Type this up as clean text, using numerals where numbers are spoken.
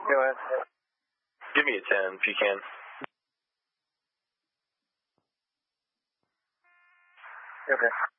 Go ahead. Give me a 10 if you can. Okay.